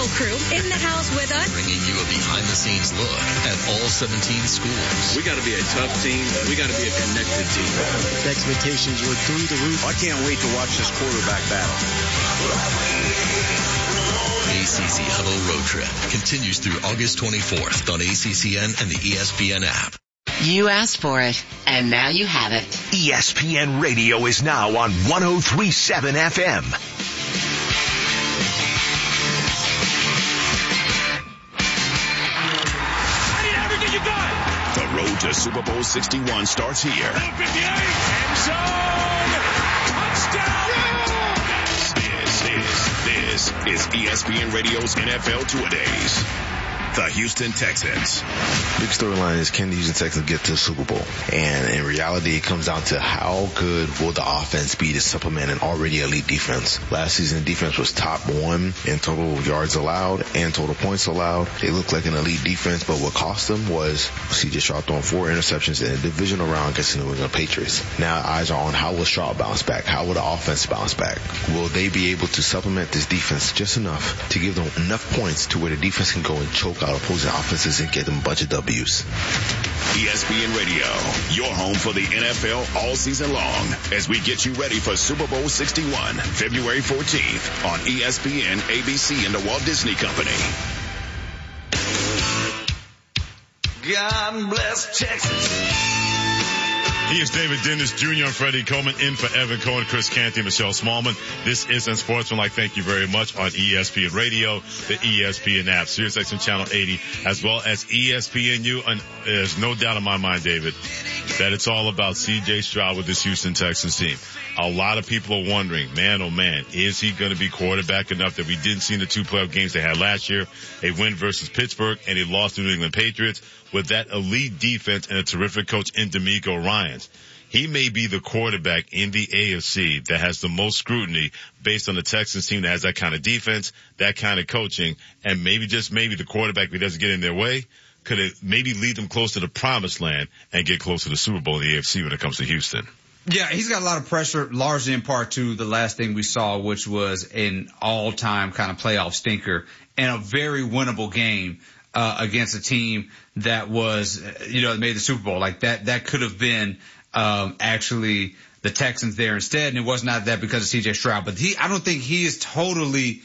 whole crew in the house with us, bringing you a behind-the-scenes look at all 17 schools. We got to be a tough team. We got to be a connected team. The expectations were through the roof. I can't wait to watch this quarterback battle. ACC Huddle Road Trip continues through August 24th on ACCN and the ESPN app. You asked for it, and now you have it. ESPN Radio is now on 103.7 FM. I need everything you got. The road to Super Bowl 61 starts here. 58, end zone, touchdown. This is ESPN Radio's NFL Two-A-Days. The Houston Texans. Big storyline is, can the Houston Texans get to the Super Bowl? And in reality, it comes down to how good will the offense be to supplement an already elite defense. Last season, defense was top 1 in total yards allowed and total points allowed. They looked like an elite defense, but what cost them was C.J. Stroud throwing 4 interceptions in a divisional round against the New England Patriots. Now eyes are on how will Stroud bounce back? How will the offense bounce back? Will they be able to supplement this defense just enough to give them enough points to where the defense can go and choke out opposing offenses and get them a bunch of W's? ESPN Radio, your home for the NFL all season long, as we get you ready for Super Bowl 61, February 14th on ESPN, ABC, and the Walt Disney Company. God bless Texas. He is David Dennis Jr. and Freddie Coleman, in for Evan Cohen, Chris Canty, Michelle Smallman. This is Unsportsmanlike. Thank you very much on ESPN Radio, the ESPN app, SiriusXM Channel 80, as well as ESPNU. And there's no doubt in my mind, David, that it's all about C.J. Stroud with this Houston Texans team. A lot of people are wondering, man, oh man, is he going to be quarterback enough that we didn't see in the 2 playoff games they had last year? A win versus Pittsburgh and a loss to New England Patriots with that elite defense and a terrific coach in DeMeco Ryans. He may be the quarterback in the AFC that has the most scrutiny based on the Texans team that has that kind of defense, that kind of coaching, and maybe, just maybe, the quarterback, if he doesn't get in their way, could it maybe lead them close to the promised land and get close to the Super Bowl in the AFC when it comes to Houston. Yeah, he's got a lot of pressure, largely in part to the last thing we saw, which was an all-time kind of playoff stinker and a very winnable game against a team that was, made the Super Bowl. Like that could have been actually the Texans there instead, and it was not that because of C.J. Stroud. But I don't think he is totally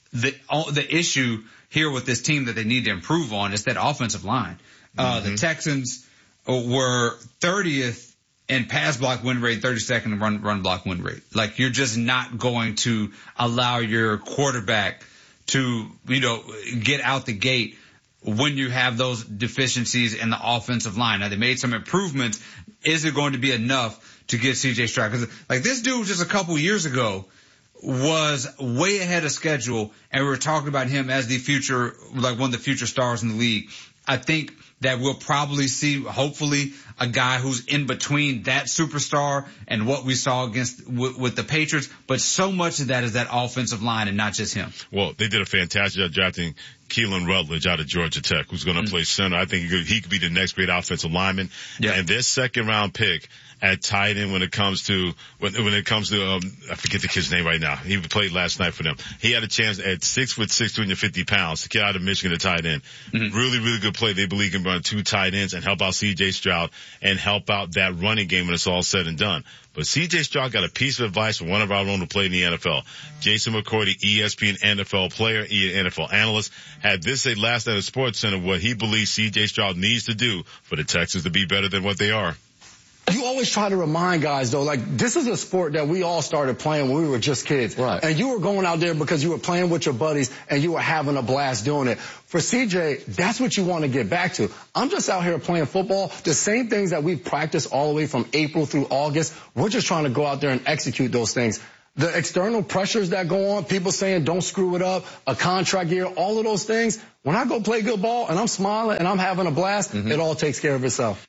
the issue here with this team that they need to improve on. It's that offensive line. The Texans were 30th in pass block win rate, 32nd in run block win rate. Like, you're just not going to allow your quarterback to, get out the gate when you have those deficiencies in the offensive line. Now, they made some improvements. Is it going to be enough to get C.J. Stroud? Because, this dude just a couple years ago was way ahead of schedule, and we were talking about him as the future, one of the future stars in the league. I think that we'll probably see, hopefully, a guy who's in between that superstar and what we saw with the Patriots. But so much of that is that offensive line and not just him. Well, they did a fantastic job drafting Keelan Rutledge out of Georgia Tech, who's going to play center. I think he could be the next great offensive lineman. Yeah. And this second round pick at tight end when it comes to I forget the kid's name right now. He played last night for them. He had a chance at 6'6", 250 pounds to get out of Michigan at tight end. Really, really good play. They believe he can run 2 tight ends and help out C.J. Stroud and help out that running game when it's all said and done. But C.J. Stroud got a piece of advice from one of our own who played in the NFL. Jason McCourty, ESPN NFL player, NFL analyst, had this say last night at SportsCenter what he believes C.J. Stroud needs to do for the Texans to be better than what they are. You always try to remind guys, though, this is a sport that we all started playing when we were just kids. Right. And you were going out there because you were playing with your buddies and you were having a blast doing it. For CJ, that's what you want to get back to. I'm just out here playing football. The same things that we practice all the way from April through August, we're just trying to go out there and execute those things. The external pressures that go on, people saying don't screw it up, a contract year, all of those things. When I go play good ball and I'm smiling and I'm having a blast, it all takes care of itself.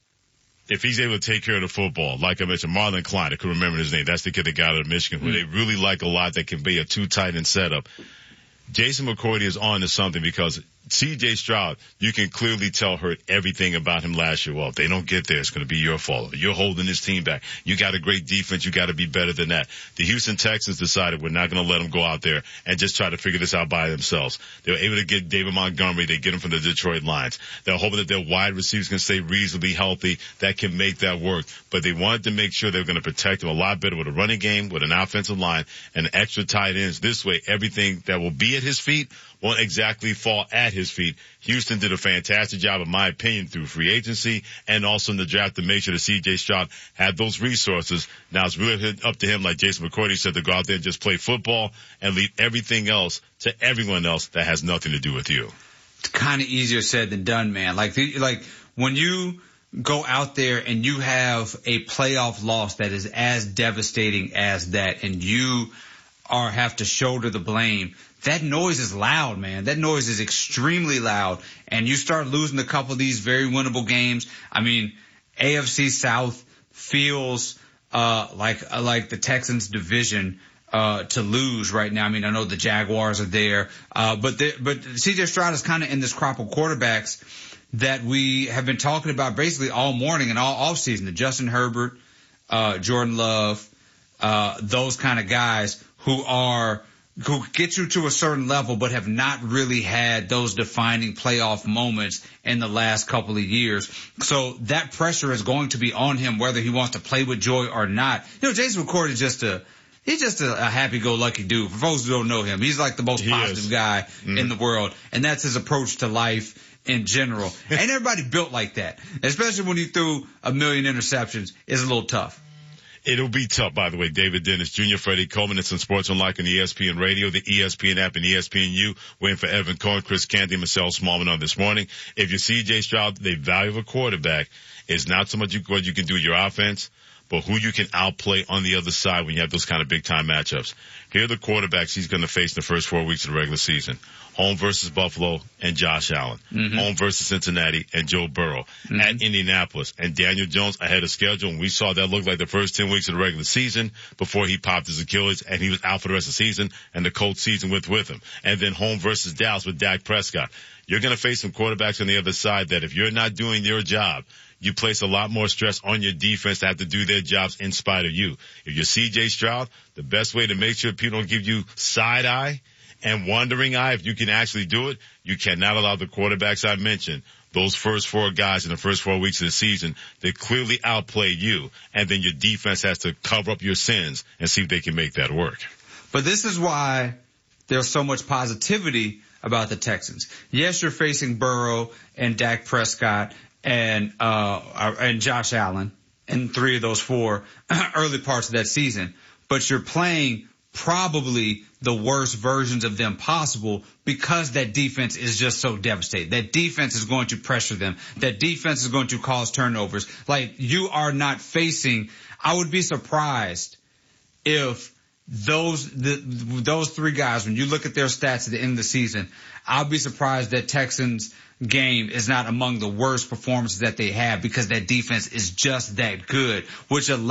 If he's able to take care of the football, like I mentioned, Marlon Klein, I could remember his name. That's the kid that got out of Michigan, who they really like a lot, that can be a 2 tight end setup. Jason McCourty is on to something because C.J. Stroud, you can clearly tell, hurt everything about him last year. Well, if they don't get there, it's going to be your fault. You're holding this team back. You got a great defense. You got to be better than that. The Houston Texans decided we're not going to let them go out there and just try to figure this out by themselves. They were able to get David Montgomery. They get him from the Detroit Lions. They're hoping that their wide receivers can stay reasonably healthy. That can make that work. But they wanted to make sure they were going to protect him a lot better with a running game, with an offensive line, and extra tight ends. This way, everything that will be at his feet won't exactly fall at his feet. Houston did a fantastic job, in my opinion, through free agency and also in the draft to make sure that C.J. Stroud had those resources. Now it's really up to him, like Jason McCourty said, to go out there and just play football and leave everything else to everyone else that has nothing to do with you. It's kind of easier said than done, man. Like when you go out there and you have a playoff loss that is as devastating as that, and you have to shoulder the blame. That noise is loud, man. That noise is extremely loud. And you start losing a couple of these very winnable games. I mean, AFC South feels like the Texans division to lose right now. I mean, I know the Jaguars are there, but C.J. Stroud is kind of in this crop of quarterbacks that we have been talking about basically all morning and all offseason. The Justin Herbert, Jordan Love, those kind of guys who get you to a certain level but have not really had those defining playoff moments in the last couple of years. So that pressure is going to be on him whether he wants to play with joy or not. You know, Jason McCourty is just a happy-go-lucky dude. For folks who don't know him, he's like the most positive guy in the world, and that's his approach to life in general. Ain't everybody built like that, especially when you threw a million interceptions. It's a little tough. It'll be tough, by the way. David Dennis Jr., Freddie Coleman. It's on Sports Unlike on ESPN Radio, the ESPN app, and ESPNU. Waiting for Evan Cohen, Chris Canty, and Marcel Smallman on this morning. If you're C.J. Stroud, the value of a quarterback is not so much what you can do with your offense, but who you can outplay on the other side when you have those kind of big-time matchups. Here are the quarterbacks he's going to face in the first 4 weeks of the regular season. Home versus Buffalo and Josh Allen. Mm-hmm. Home versus Cincinnati and Joe Burrow. Mm-hmm. At Indianapolis and Daniel Jones ahead of schedule. And we saw that look like the first 10 weeks of the regular season before he popped his Achilles and he was out for the rest of the season and the Colts season with him. And then home versus Dallas with Dak Prescott. You're going to face some quarterbacks on the other side that if you're not doing your job, you place a lot more stress on your defense to have to do their jobs in spite of you. If you're C.J. Stroud, the best way to make sure people don't give you side eye and wandering eye, if you can actually do it, you cannot allow the quarterbacks I mentioned, those first four guys in the first 4 weeks of the season, they clearly outplay you. And then your defense has to cover up your sins and see if they can make that work. But this is why there's so much positivity about the Texans. Yes, you're facing Burrow and Dak Prescott and Josh Allen in 3 of those 4 early parts of that season, but you're playing probably the worst versions of them possible because that defense is just so devastating. That defense is going to pressure them. That defense is going to cause turnovers. Like, you are not facing, I would be surprised if those 3 guys, when you look at their stats at the end of the season, I'll be surprised that Texans game is not among the worst performances that they have because that defense is just that good, which is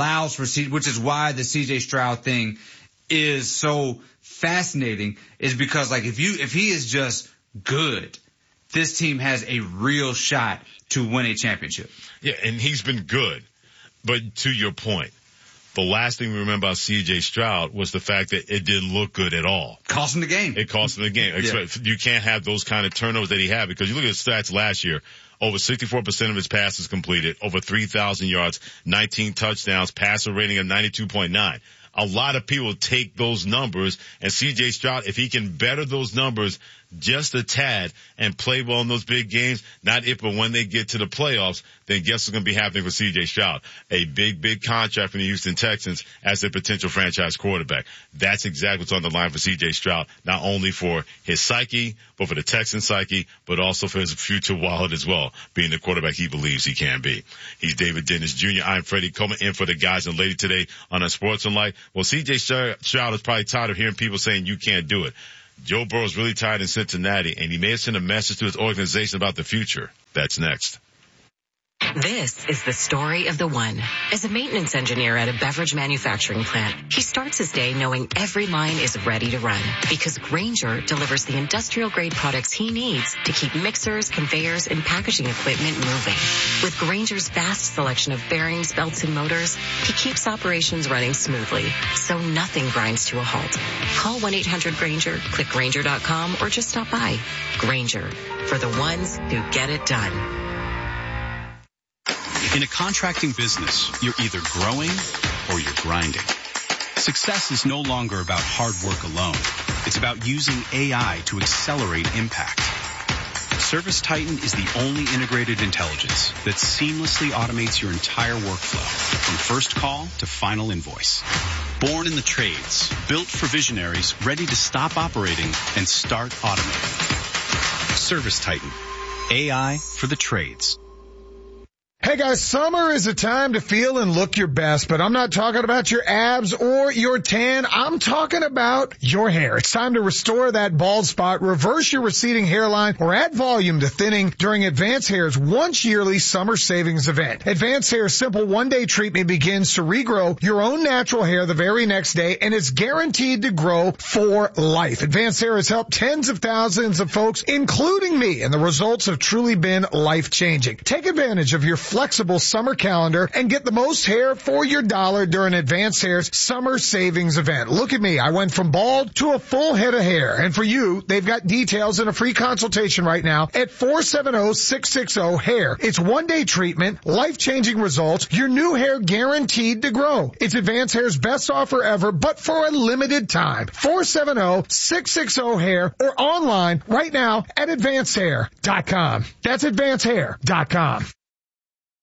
why the C.J. Stroud thing is so fascinating, is because like if he is just good, this team has a real shot to win a championship. Yeah, and he's been good. But to your point, the last thing we remember about C.J. Stroud was the fact that it didn't look good at all. Cost him the game. It cost him the game. Yeah. You can't have those kind of turnovers that he had because you look at his stats last year. Over 64% of his passes completed, over 3,000 yards, 19 touchdowns, passer rating of 92.9. A lot of people take those numbers, and C.J. Stroud, if he can better those numbers just a tad and play well in those big games, not if, but when they get to the playoffs, then guess what's going to be happening for C.J. Stroud? A big contract from the Houston Texans as a potential franchise quarterback. That's exactly what's on the line for C.J. Stroud, not only for his psyche, but for the Texan psyche, but also for his future wallet as well, being the quarterback he believes he can be. He's David Dennis Jr. I'm Freddie Coleman, in for the guys and lady today on our Sports Unlike. Well, C.J. Stroud is probably tired of hearing people saying you can't do it. Joe Burrow's really tired in Cincinnati, and he may have sent a message to his organization about the future. That's next. This is the story of the one. As a maintenance engineer at a beverage manufacturing plant, he starts his day knowing every line is ready to run because Grainger delivers the industrial-grade products he needs to keep mixers, conveyors, and packaging equipment moving. With Grainger's vast selection of bearings, belts, and motors, he keeps operations running smoothly, so nothing grinds to a halt. Call 1-800-GRAINGER, click Grainger.com, or just stop by. Grainger, for the ones who get it done. In a contracting business, you're either growing or you're grinding. Success is no longer about hard work alone. It's about using AI to accelerate impact. ServiceTitan is the only integrated intelligence that seamlessly automates your entire workflow from first call to final invoice. Born in the trades, built for visionaries ready to stop operating and start automating. ServiceTitan. AI for the trades. Hey guys, summer is a time to feel and look your best, but I'm not talking about your abs or your tan. I'm talking about your hair. It's time to restore that bald spot, reverse your receding hairline, or add volume to thinning during Advanced Hair's once yearly summer savings event. Advanced Hair's simple one-day treatment begins to regrow your own natural hair the very next day, and it's guaranteed to grow for life. Advanced Hair has helped tens of thousands of folks, including me, and the results have truly been life-changing. Take advantage of your flexible summer calendar and get the most hair for your dollar during Advanced Hair's summer savings event. Look at me. I went from bald to a full head of hair. And for you, they've got details and a free consultation right now at 470-660-HAIR. It's one-day treatment, life-changing results, your new hair guaranteed to grow. It's Advanced Hair's best offer ever, but for a limited time. 470-660-HAIR or online right now at AdvancedHair.com. That's AdvancedHair.com.